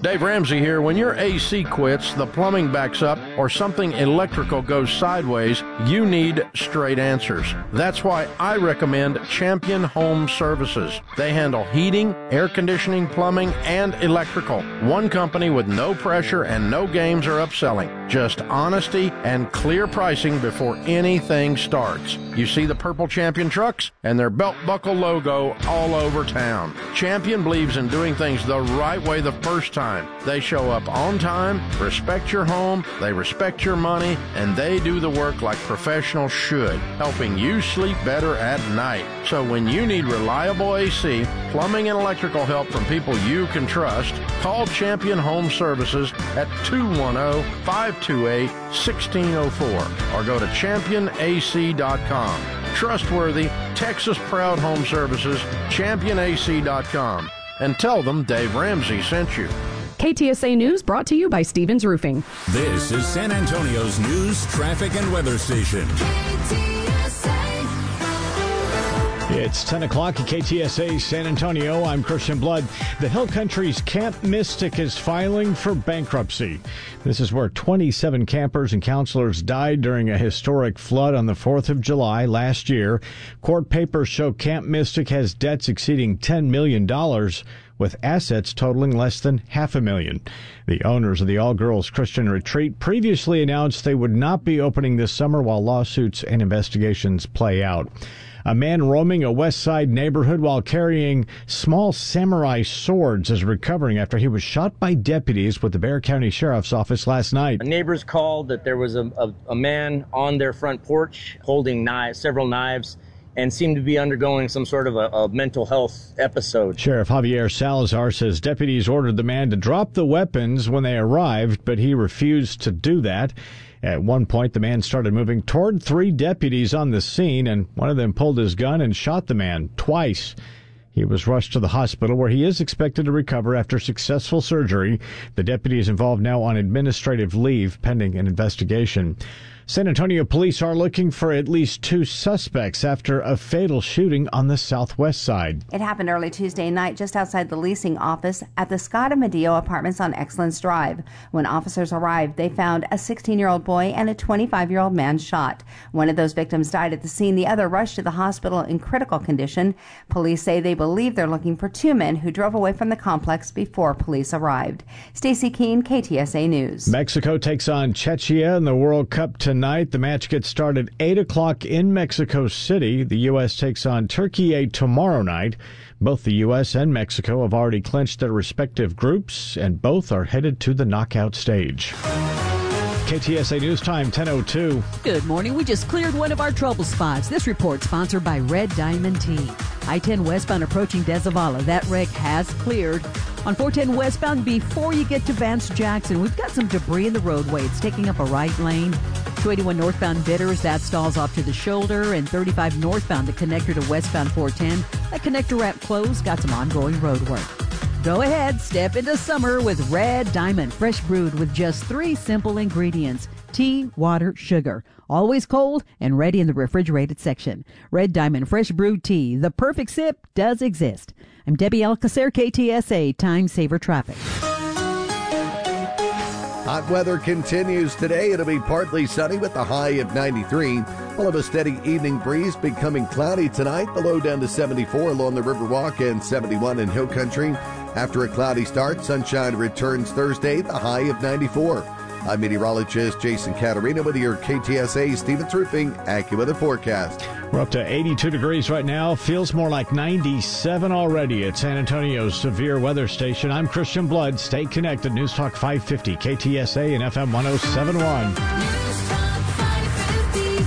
Dave Ramsey here. When your AC quits, the plumbing backs up, or something electrical goes sideways, you need straight answers. That's why I recommend Champion Home Services. They handle heating, air conditioning, plumbing, and electrical. One company with no pressure and no games or upselling. Just honesty and clear pricing before anything starts. You see the purple Champion trucks and their belt buckle logo all over town. Champion believes in doing things the right way the first time. They show up on time, respect your home, they respect your money, and they do the work like professionals should, helping you sleep better at night. So when you need reliable AC, plumbing, and electrical help from people you can trust, call Champion Home Services at 210-528-1604 or go to championac.com. Trustworthy, Texas-proud home services, championac.com. And tell them Dave Ramsey sent you. KTSA News brought to you by Stevens Roofing. This is San Antonio's news, traffic, and weather station. It's 10 o'clock at KTSA San Antonio. I'm Christian Blood. The Hill Country's Camp Mystic is filing for bankruptcy. This is where 27 campers and counselors died during a historic flood on the 4th of July last year. Court papers show Camp Mystic has debts exceeding $10 million, with assets totaling less than $500,000. The owners of the all-girls Christian retreat previously announced they would not be opening this summer while lawsuits and investigations play out. A man roaming a West Side neighborhood while carrying small samurai swords is recovering after he was shot by deputies with the Bexar County Sheriff's Office last night. Neighbors called that there was a man on their front porch holding several knives and seemed to be undergoing some sort of a mental health episode. Sheriff Javier Salazar says deputies ordered the man to drop the weapons when they arrived, but he refused to do that. At one point, the man started moving toward 3 deputies on the scene, and one of them pulled his gun and shot the man twice. He was rushed to the hospital, where he is expected to recover after successful surgery. The deputy is involved now on administrative leave pending an investigation. San Antonio police are looking for at least 2 suspects after a fatal shooting on the southwest side. It happened early Tuesday night just outside the leasing office at the Scott Amadeo Apartments on Excellence Drive. When officers arrived, they found a 16-year-old boy and a 25-year-old man shot. One of those victims died at the scene. The other rushed to the hospital in critical condition. Police say they believe they're looking for 2 men who drove away from the complex before police arrived. Stacey Keene, KTSA News. Mexico takes on Czechia in the World Cup tonight. The match gets started 8 o'clock in Mexico City. The U.S. takes on Turkey tomorrow night. Both the U.S. and Mexico have already clinched their respective groups, and both are headed to the knockout stage. KTSA News Time, 10:02. Good morning. We just cleared one of our trouble spots. This report sponsored by Red Diamond Tea. I-10 westbound approaching Dezavala. That wreck has cleared. On 410 westbound, before you get to Vance Jackson, we've got some debris in the roadway. It's taking up a right lane. 281 northbound Bitters, that stalls off to the shoulder. And 35 northbound, the connector to westbound 410. That connector ramp closed, got some ongoing road work. Go ahead, step into summer with Red Diamond, fresh brewed with just 3 simple ingredients: tea, water, sugar. Always cold and ready in the refrigerated section. Red Diamond fresh brewed tea. The perfect sip does exist. I'm Debbie Alcacer, KTSA Time Saver Traffic. Hot weather continues today. It'll be partly sunny with a high of 93. We'll have a steady evening breeze, becoming cloudy tonight. The low down to 74 along the Riverwalk and 71 in Hill Country. After a cloudy start, sunshine returns Thursday, the high of 94. I'm meteorologist Jason Caterina with your KTSA Stevens Roofing AccuWeather forecast. We're up to 82 degrees right now. Feels more like 97 already at San Antonio's severe weather station. I'm Christian Blood. Stay connected. News Talk 550, KTSA and FM 1071. News Talk 550,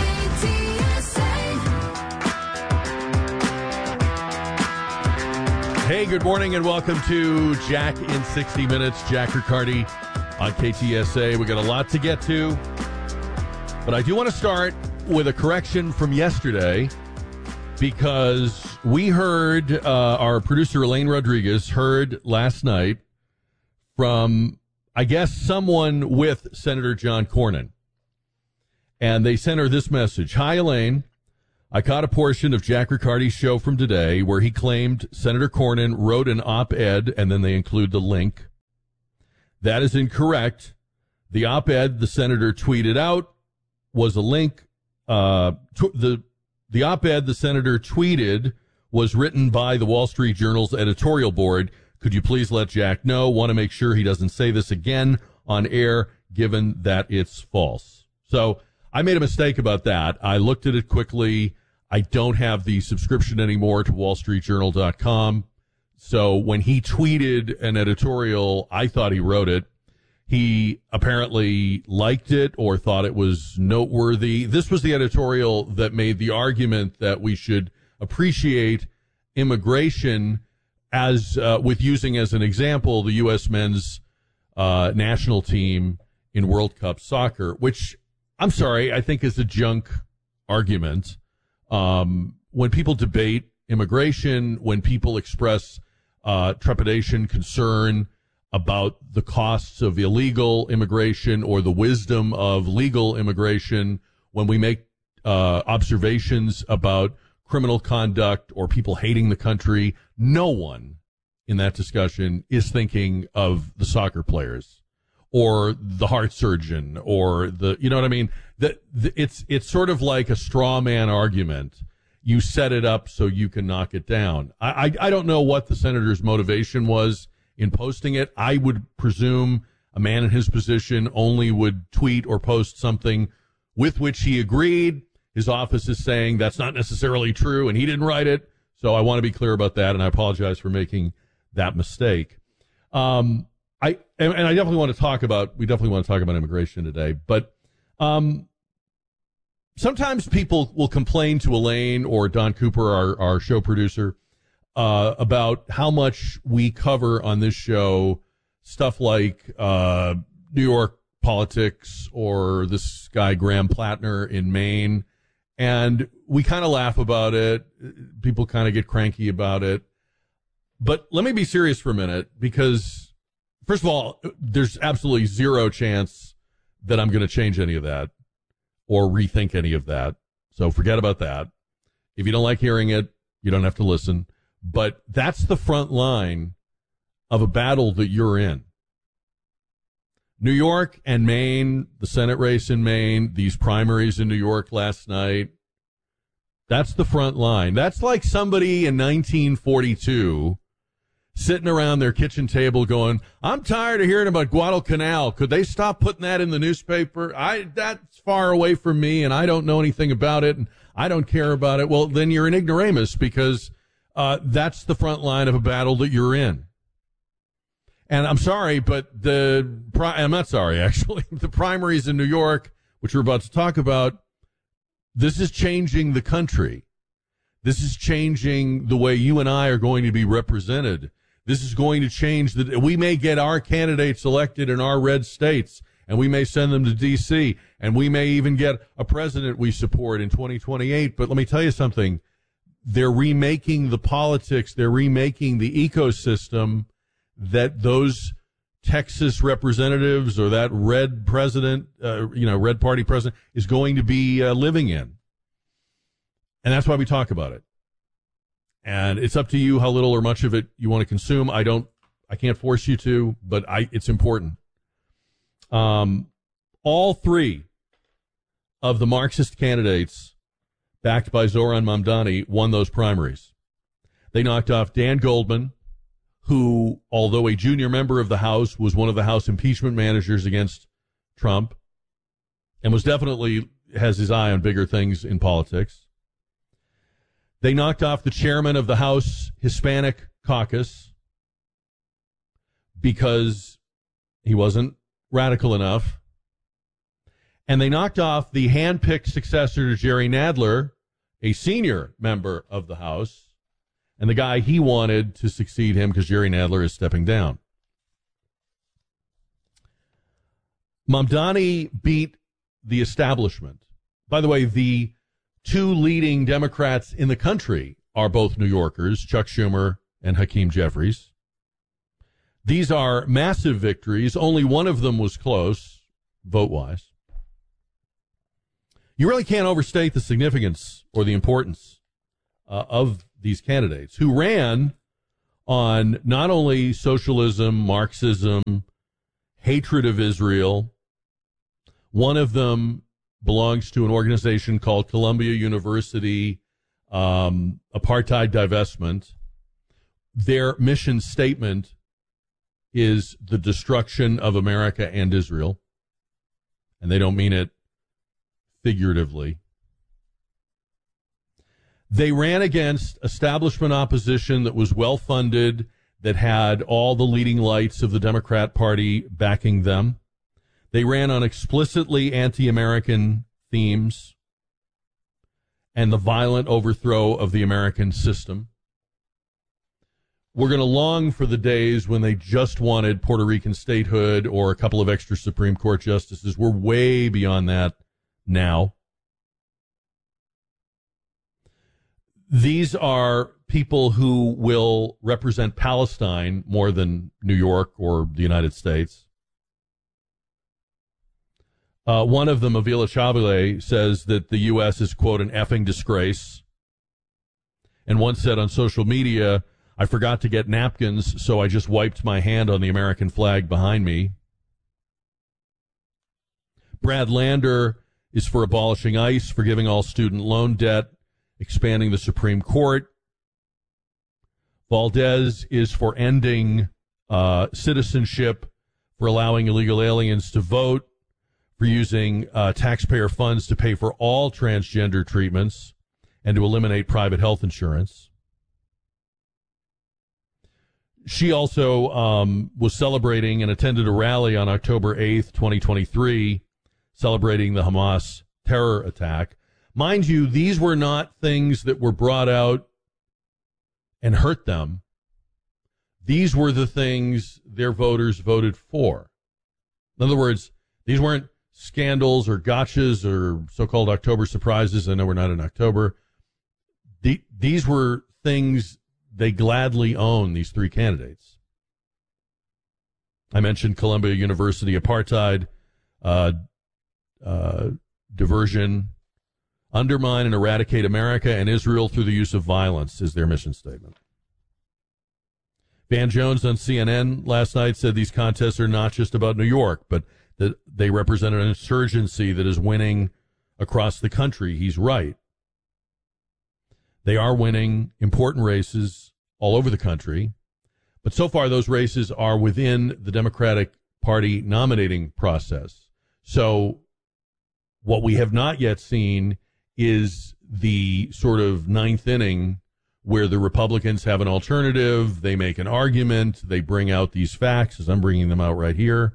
KTSA. Hey, good morning and welcome to Jack in 60 Minutes. Jack Riccardi on KTSA. We got a lot to get to, but I do want to start with a correction from yesterday, because we heard, our producer Elaine Rodriguez heard last night from, I guess, someone with Senator John Cornyn. And they sent her this message. Hi, Elaine. I caught a portion of Jack Riccardi's show from today where he claimed Senator Cornyn wrote an op-ed, and then they include the link That is incorrect. The op-ed the senator tweeted out was a link. The op-ed the senator tweeted was written by the Wall Street Journal's editorial board. Could you please let Jack know? Want to make sure he doesn't say this again on air, given that it's false. So I made a mistake about that. I looked at it quickly. I don't have the subscription anymore to wallstreetjournal.com. So when he tweeted an editorial, I thought he wrote it. He apparently liked it or thought it was noteworthy. This was the editorial that made the argument that we should appreciate immigration as with using as an example the U.S. men's national team in World Cup soccer, which I'm sorry, I think is a junk argument. When people debate immigration, when people express trepidation, concern about the costs of illegal immigration or the wisdom of legal immigration, when we make observations about criminal conduct or people hating the country, no one in that discussion is thinking of the soccer players or the heart surgeon or the, you know what I mean? It's sort of like a straw man argument. You set it up so you can knock it down. I don't know what the senator's motivation was in posting it. I would presume a man in his position only would tweet or post something with which he agreed. His office is saying that's not necessarily true, and he didn't write it. So I want to be clear about that, and I apologize for making that mistake. I definitely want to talk about immigration today, but sometimes people will complain to Elaine or Don Cooper, our show producer, about how much we cover on this show stuff like New York politics or this guy Graham Plattner in Maine. And we kind of laugh about it. People kind of get cranky about it. But let me be serious for a minute, because, first of all, there's absolutely zero chance that I'm going to change any of that or rethink any of that. So forget about that. If you don't like hearing it, you don't have to listen. But that's the front line of a battle that you're in. New York and Maine, the Senate race in Maine, these primaries in New York last night, that's the front line. That's like somebody in 1942 sitting around their kitchen table going, I'm tired of hearing about Guadalcanal. Could they stop putting that in the newspaper? That's far away from me, and I don't know anything about it, and I don't care about it. Well, then you're an ignoramus, because that's the front line of a battle that you're in. And I'm sorry, but I'm not sorry, actually. The primaries in New York, which we're about to talk about, this is changing the country. This is changing the way you and I are going to be represented. This is going to change that we may get our candidates elected in our red states, and we may send them to D.C., and we may even get a president we support in 2028. But let me tell you something. They're remaking the politics. They're remaking the ecosystem that those Texas representatives or that red president, red party president is going to be living in. And that's why we talk about it. And it's up to you how little or much of it you want to consume. I can't force you to, but it's important. All three of the Marxist candidates backed by Zoran Mamdani won those primaries. They knocked off Dan Goldman, who, although a junior member of the House, was one of the House impeachment managers against Trump and has his eye on bigger things in politics. They knocked off the chairman of the House Hispanic Caucus because he wasn't radical enough. And they knocked off the hand-picked successor to Jerry Nadler, a senior member of the House, and the guy he wanted to succeed him because Jerry Nadler is stepping down. Mamdani beat the establishment. By the way, the two leading Democrats in the country are both New Yorkers, Chuck Schumer and Hakeem Jeffries. These are massive victories. Only one of them was close, vote-wise. You really can't overstate the significance or the importance of these candidates who ran on not only socialism, Marxism, hatred of Israel. One of them belongs to an organization called Columbia University Apartheid Divestment. Their mission statement is the destruction of America and Israel. And they don't mean it figuratively. They ran against establishment opposition that was well-funded, that had all the leading lights of the Democrat Party backing them. They ran on explicitly anti-American themes and the violent overthrow of the American system. We're going to long for the days when they just wanted Puerto Rican statehood or a couple of extra Supreme Court justices. We're way beyond that now. These are people who will represent Palestine more than New York or the United States. One of them, Avila Chavale, says that the U.S. is, quote, an effing disgrace. And one said on social media, I forgot to get napkins, so I just wiped my hand on the American flag behind me. Brad Lander is for abolishing ICE, forgiving all student loan debt, expanding the Supreme Court. Valdez is for ending citizenship, for allowing illegal aliens to vote, for using taxpayer funds to pay for all transgender treatments, and to eliminate private health insurance. She also was celebrating and attended a rally on October 8th, 2023, celebrating the Hamas terror attack. Mind you, these were not things that were brought out and hurt them. These were the things their voters voted for. In other words, these weren't scandals or gotchas or so-called October surprises. I know we're not in October. These were things they gladly own, these three candidates. I mentioned Columbia University apartheid, diversion, undermine and eradicate America and Israel through the use of violence is their mission statement. Van Jones on CNN last night said these contests are not just about New York, but that they represent an insurgency that is winning across the country. He's right. They are winning important races all over the country, but so far those races are within the Democratic Party nominating process. So what we have not yet seen is the sort of ninth inning where the Republicans have an alternative, they make an argument, they bring out these facts, as I'm bringing them out right here.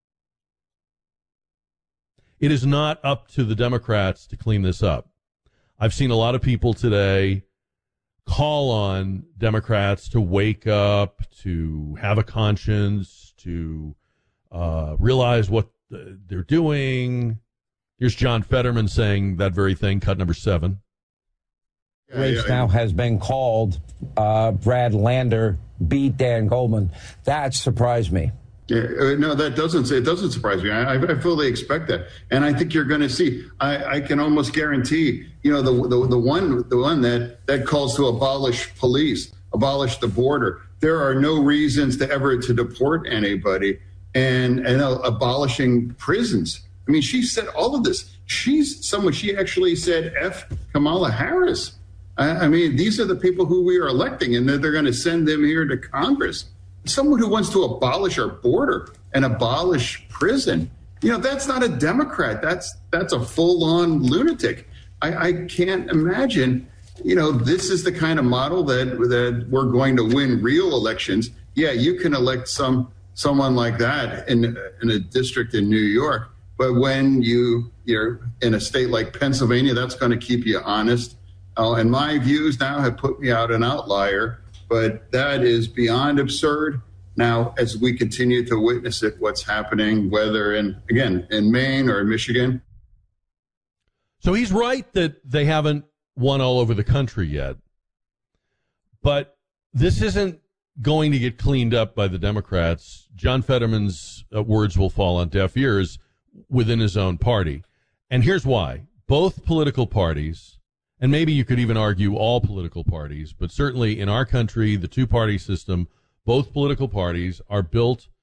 It is not up to the Democrats to clean this up. I've seen a lot of people today call on Democrats to wake up, to have a conscience, to realize what they're doing. Here's John Fetterman saying that very thing, cut number 7. Race now has been called Brad Lander beat Dan Goldman. That surprised me. Yeah, no, it doesn't surprise me. I fully expect that, and I think you're going to see. I can almost guarantee, the one that calls to abolish police, abolish the border. There are no reasons to deport anybody, and abolishing prisons. I mean, she said all of this. She actually said F Kamala Harris. I mean, these are the people who we are electing, and they're going to send them here to Congress. Someone who wants to abolish our border and abolish prison, that's not a Democrat. That's a full-on lunatic. I can't imagine, this is the kind of model that we're going to win real elections. Yeah, you can elect someone like that in a district in New York, but when you're in a state like Pennsylvania, that's going to keep you honest. And my views now have put me out an outlier. But that is beyond absurd. Now, as we continue to witness it, what's happening, whether in Maine or in Michigan. So he's right that they haven't won all over the country yet. But this isn't going to get cleaned up by the Democrats. John Fetterman's words will fall on deaf ears within his own party. And here's why. Both political parties, and maybe you could even argue all political parties, but certainly in our country, the two-party system, both political parties are built